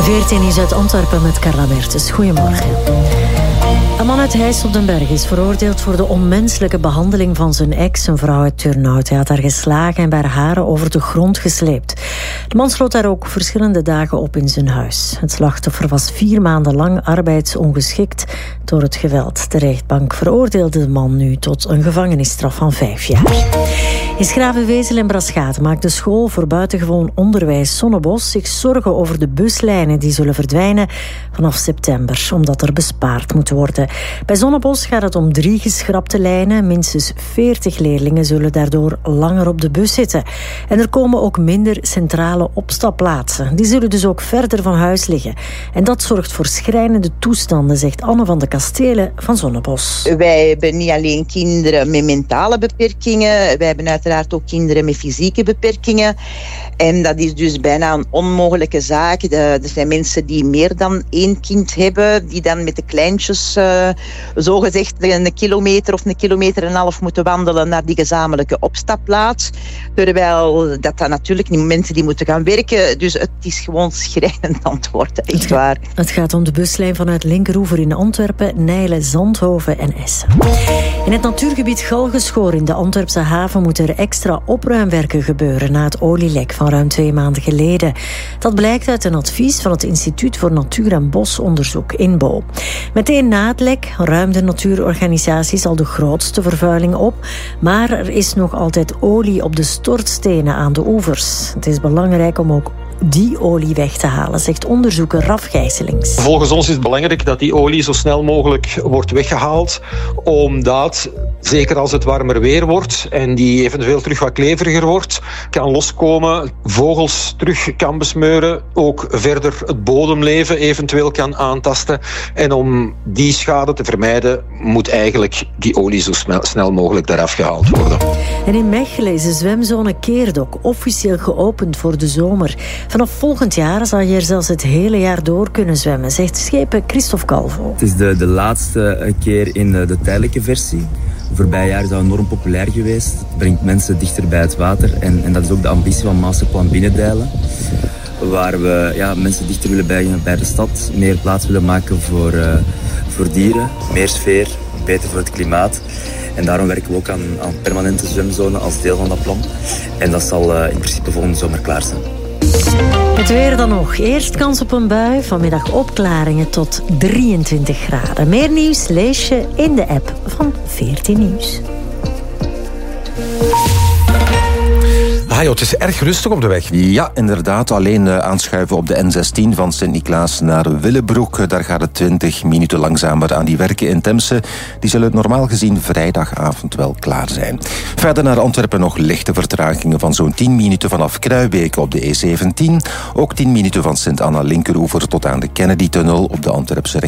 14 is uit Antwerpen met Carla Mertens. Goedemorgen. Een man uit Heijs op den Berg is veroordeeld voor de onmenselijke behandeling van zijn ex. Een vrouw uit Turnhout. Hij had haar geslagen en bij haar haren over de grond gesleept. De man sloot haar ook verschillende dagen op in zijn huis. Het slachtoffer was 4 maanden lang arbeidsongeschikt door het geweld. De rechtbank veroordeelde de man nu tot een gevangenisstraf van 5 jaar. In Schravenwezel en Braschaat maakt de school voor buitengewoon onderwijs Zonnebos zich zorgen over de buslijnen die zullen verdwijnen vanaf september, omdat er bespaard moet worden. Bij Zonnebos gaat het om 3 geschrapte lijnen. Minstens 40 leerlingen zullen daardoor langer op de bus zitten. En er komen ook minder centrale opstapplaatsen. Die zullen dus ook verder van huis liggen. En dat zorgt voor schrijnende toestanden, zegt Anne van de Kastelen van Zonnebos. Wij hebben niet alleen kinderen met mentale beperkingen. Wij hebben uiteraard ook kinderen met fysieke beperkingen. En dat is dus bijna een onmogelijke zaak. Er zijn mensen die meer dan 1 kind hebben, die dan met de kleintjes zogezegd 1 kilometer of 1,5 kilometer moeten wandelen naar die gezamenlijke opstapplaats. Terwijl dat natuurlijk niet mensen die moeten gaan werken. Dus het is gewoon schrijnend antwoord, echt waar. Het gaat om de buslijn vanuit Linkeroever in Antwerpen, Nijlen, Zandhoven en Essen. In het natuurgebied Galgeschoor in de Antwerpse haven moeten er extra opruimwerken gebeuren na het olielek van ruim 2 maanden geleden. Dat blijkt uit een advies van het Instituut voor Natuur- en Bosonderzoek, INBO. Meteen na het lek ruimden natuurorganisaties al de grootste vervuiling op, maar er is nog altijd olie op de stortstenen aan de oevers. Het is belangrijk om ook die olie weg te halen, zegt onderzoeker Raf Gijselings. Volgens ons is het belangrijk dat die olie zo snel mogelijk wordt weggehaald, omdat, zeker als het warmer weer wordt en die eventueel terug wat kleveriger wordt, kan loskomen, vogels terug kan besmeuren, ook verder het bodemleven eventueel kan aantasten. En om die schade te vermijden, moet eigenlijk die olie zo snel mogelijk eraf gehaald worden. En in Mechelen is de zwemzone Keerdok officieel geopend voor de zomer. Vanaf volgend jaar zal je er zelfs het hele jaar door kunnen zwemmen, zegt schepen Christophe Calvo. Het is de laatste keer in de tijdelijke versie. Voorbije jaar is dat enorm populair geweest. Het brengt mensen dichter bij het water. En dat is ook de ambitie van Masterplan Binnendijlen. Waar we mensen dichter willen brengen bij de stad. Meer plaats willen maken voor dieren. Meer sfeer, beter voor het klimaat. En daarom werken we ook aan permanente zwemzone als deel van dat plan. En dat zal in principe volgende zomer klaar zijn. Het weer dan nog. Eerst kans op een bui. Vanmiddag opklaringen tot 23 graden. Meer nieuws lees je in de app van 14 Nieuws. Het is erg rustig op de weg. Ja, inderdaad. Alleen aanschuiven op de N16 van Sint-Niklaas naar Willebroek. Daar gaat het 20 minuten langzamer aan die werken in Temse. Die zullen normaal gezien vrijdagavond wel klaar zijn. Verder naar Antwerpen nog lichte vertragingen van zo'n 10 minuten vanaf Kruibeke op de E17. Ook 10 minuten van Sint-Anna Linkeroever tot aan de Kennedy-tunnel op de Antwerpse ring.